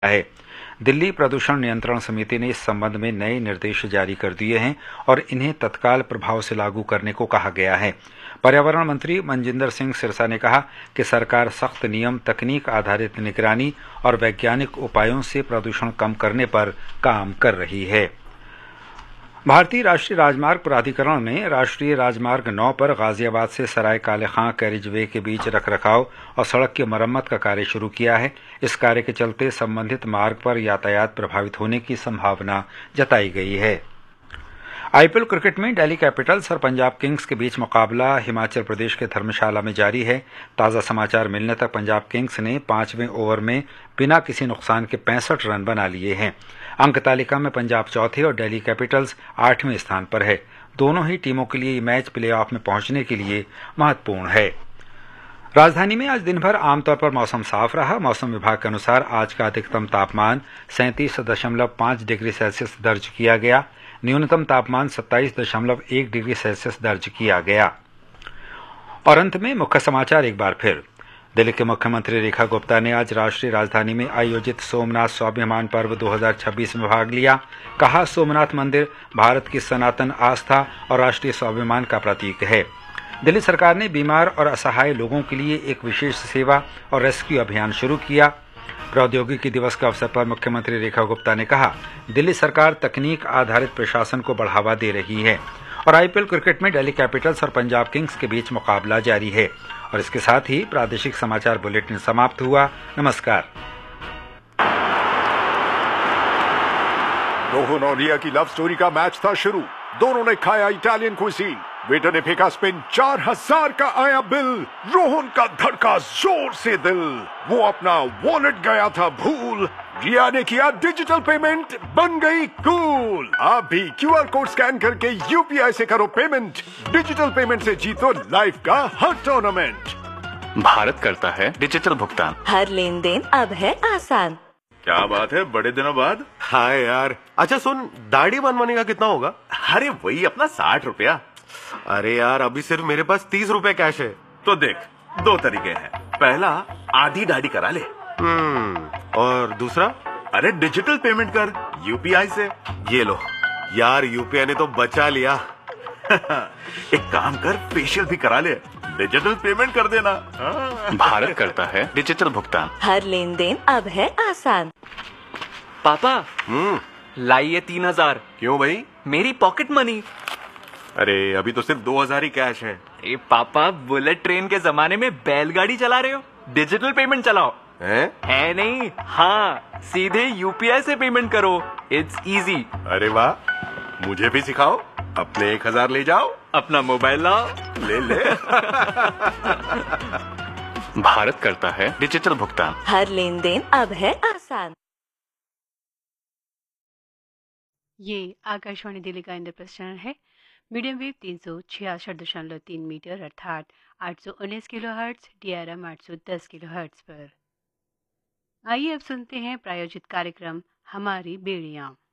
है। दिल्ली प्रदूषण नियंत्रण समिति ने इस संबंध में नए निर्देश जारी कर दिए हैं और इन्हें तत्काल प्रभाव से लागू करने को कहा गया है। पर्यावरण मंत्री मनजिंदर सिंह सिरसा ने कहा कि सरकार सख्त नियम, तकनीक आधारित निगरानी और वैज्ञानिक उपायों से प्रदूषण कम करने पर काम कर रही है। भारतीय राष्ट्रीय राजमार्ग प्राधिकरण ने राष्ट्रीय राजमार्ग 9 पर गाजियाबाद से सराय काले खां कैरिजवे के बीच रखरखाव और सड़क की मरम्मत का कार्य शुरू किया है। इस कार्य के चलते संबंधित मार्ग पर यातायात प्रभावित होने की संभावना जताई गई है। आईपीएल क्रिकेट में दिल्ली कैपिटल्स और पंजाब किंग्स के बीच मुकाबला हिमाचल प्रदेश के धर्मशाला में जारी है। ताज़ा समाचार मिलने तक पंजाब किंग्स ने 5वें ओवर में बिना किसी नुकसान के 65 रन बना लिए हैं। अंक तालिका में पंजाब चौथे और दिल्ली कैपिटल्स 8वें स्थान पर है। दोनों ही टीमों के लिए ये मैच प्लेऑफ में पहुंचने के लिए महत्वपूर्ण है। राजधानी में आज दिन भर आमतौर पर मौसम साफ रहा। मौसम विभाग के अनुसार आज का अधिकतम तापमान 37.5 डिग्री सेल्सियस दर्ज किया गया। न्यूनतम तापमान 27.1 डिग्री सेल्सियस दर्ज किया गया। और अंत में मुख्य समाचार एक बार फिर। दिल्ली के मुख्यमंत्री रेखा गुप्ता ने आज राष्ट्रीय राजधानी में आयोजित सोमनाथ स्वाभिमान पर्व 2026 में भाग लिया। कहा, सोमनाथ मंदिर भारत की सनातन आस्था और राष्ट्रीय स्वाभिमान का प्रतीक है। दिल्ली सरकार ने बीमार और असहाय लोगों के लिए एक विशेष सेवा और रेस्क्यू अभियान शुरू किया। प्रौद्योगिकी दिवस के अवसर पर मुख्यमंत्री रेखा गुप्ता ने कहा, दिल्ली सरकार तकनीक आधारित प्रशासन को बढ़ावा दे रही है। और आईपीएल क्रिकेट में दिल्ली कैपिटल्स और पंजाब किंग्स के बीच मुकाबला जारी है। और इसके साथ ही प्रादेशिक समाचार बुलेटिन समाप्त हुआ। नमस्कार। रोहन और रिया की लव स्टोरी का मैच था शुरू। दोनों ने खाया इटालियन कुजीन। वेटर ने फेंका स्पिन, 4000 का आया बिल। रोहन का धड़का जोर से दिल। वो अपना वॉलेट गया था भूल। रिया ने किया डिजिटल पेमेंट, बन गई कूल। आप भी क्यूआर कोड स्कैन करके यूपीआई से करो पेमेंट। डिजिटल पेमेंट से जीतो लाइफ का हर टूर्नामेंट। भारत करता है डिजिटल भुगतान। हर लेन देन अब है आसान। क्या बात है, बड़े दिनों बाद। हाँ यार। अच्छा सुन, दाढ़ी बनवाने का कितना होगा? अरे वही अपना 60 रुपया। अरे यार, अभी सिर्फ मेरे पास 30 रुपए कैश है। तो देख, 2 तरीके हैं। पहला, आधी दाढ़ी करा ले। और दूसरा? अरे डिजिटल पेमेंट कर यूपीआई से। ये लो यार, यूपीआई ने तो बचा लिया। एक काम कर, फेशियल भी करा ले, डिजिटल पेमेंट कर देना। भारत करता है डिजिटल भुगतान। हर लेन देन अब है आसान। पापा लाइए 3000। क्यों भाई? मेरी पॉकेट मनी। अरे अभी तो सिर्फ 2000 ही कैश है। अरे पापा, बुलेट ट्रेन के जमाने में बैलगाड़ी चला रहे हो, डिजिटल पेमेंट चलाओ। है नहीं? हाँ, सीधे यूपीआई से पेमेंट करो। It's easy. अरे वाह, मुझे भी सिखाओ। अपने 1000 ले जाओ, अपना मोबाइल लाओ, ले ले। भारत करता है डिजिटल भुगतान। हर लेन देन अब है आसान। ये आकाशवाणी दिल्ली का इंद्र प्रसारण है। मीडियम वेव 366.3 मीटर अर्थात 819 किलोहर्ट्ज, DRM 810 किलोहर्ट्ज पर। आइए अब सुनते हैं प्रायोजित कार्यक्रम हमारी बेड़ियां।